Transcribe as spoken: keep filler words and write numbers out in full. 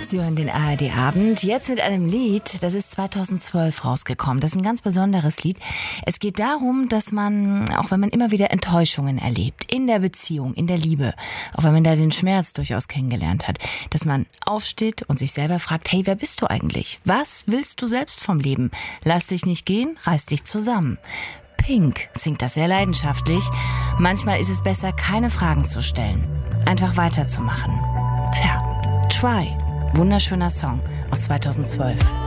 Sie hören den A R D-Abend. Jetzt mit einem Lied, das ist zweitausendzwölf rausgekommen. Das ist ein ganz besonderes Lied. Es geht darum, dass man, auch wenn man immer wieder Enttäuschungen erlebt, in der Beziehung, in der Liebe, auch wenn man da den Schmerz durchaus kennengelernt hat, dass man aufsteht und sich selber fragt, hey, wer bist du eigentlich? Was willst du selbst vom Leben? Lass dich nicht gehen, reiß dich zusammen. Pink singt das sehr leidenschaftlich. Manchmal ist es besser, keine Fragen zu stellen, einfach weiterzumachen. Tja, Try. Wunderschöner Song aus zweitausendzwölf.